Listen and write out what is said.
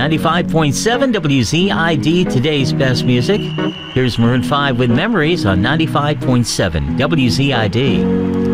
95.7 WZID, today's best music. Here's Maroon 5 with Memories on 95.7 WZID.